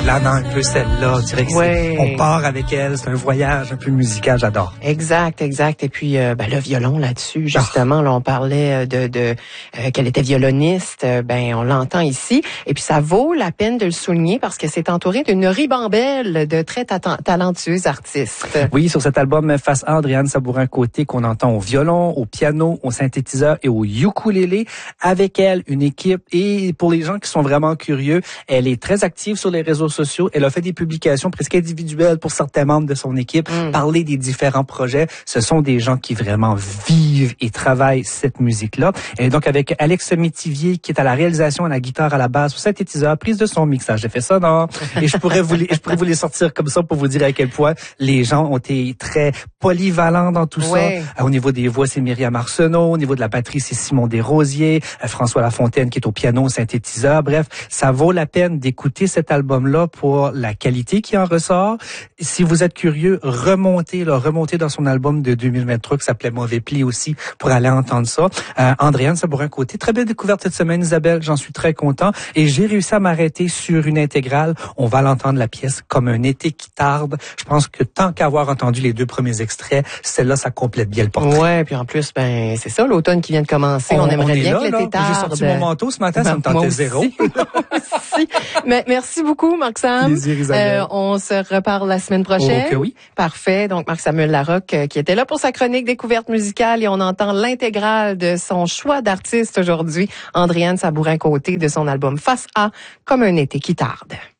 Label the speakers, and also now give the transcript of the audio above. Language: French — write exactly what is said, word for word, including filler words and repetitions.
Speaker 1: planant un peu celle-là. On dirait que
Speaker 2: ouais.
Speaker 1: on part avec elle. C'est un voyage un peu musical. J'adore.
Speaker 2: Exact, exact. Et puis, euh, ben, le violon là-dessus, justement, oh. là, on parlait de, de euh, qu'elle était violoniste. Euh, ben, on l'entend ici. Et puis, ça vaut la peine de le souligner parce que c'est entouré d'une ribambelle de très ta- talentueux artistes.
Speaker 1: Oui, sur cet album Face A, Andréane Sabourin-Côté, qu'on entend au violon, au piano, au synthétiseur et au ukulélé. Avec elle, une équipe. Et pour les gens qui sont vraiment curieux, elle est très active sur les réseaux sociaux. Elle a fait des publications presque individuelles pour certains membres de son équipe, mm. parler des différents projets. Ce sont des gens qui vraiment vivent et travaillent cette musique-là. Et donc, avec Alex Métivier, qui est à la réalisation, à la guitare, à la basse, au synthétiseur, prise de son, mixage. J'ai fait ça, non? Et je pourrais vous les, je pourrais vous les sortir comme ça pour vous dire à quel point les gens ont été très polyvalents dans tout
Speaker 2: ouais.
Speaker 1: ça. Au niveau des voix, c'est Myriam Arsenault. Au niveau de la batterie, c'est Simon Desrosiers. François Lafontaine, qui est au piano, au synthétiseur. Bref, ça vaut la peine d'écouter cet album-là pour la qualité qui en ressort. Si vous êtes curieux, remontez, là, remontez dans son album de deux mille vingt-trois qui s'appelait Mauvais Pli aussi pour aller entendre ça. Euh, Andréane Sabourin-Côté, très belle découverte cette semaine, Isabelle, j'en suis très content. Et j'ai réussi à m'arrêter sur une intégrale. On va l'entendre, la pièce, comme un été qui tarde. Je pense que tant qu'avoir entendu les deux premiers extraits, celle-là, ça complète bien le portrait.
Speaker 2: Ouais, puis en plus, ben c'est ça, l'automne qui vient de commencer. On, on aimerait on bien là, que l'été tarde.
Speaker 1: J'ai sorti mon manteau ce matin, ben, ça me tentait zéro.
Speaker 2: Mais merci beaucoup, Marc-Sam.
Speaker 1: Plaisir, Isabelle.
Speaker 2: Euh, on se reparle la semaine prochaine.
Speaker 1: Oh, okay, oui.
Speaker 2: Parfait. Donc, Marc-Samuel Larocque euh, qui était là pour sa chronique découverte musicale et on entend l'intégrale de son choix d'artiste aujourd'hui, Andréane Sabourin-Côté, de son album Face A, comme un été qui tarde.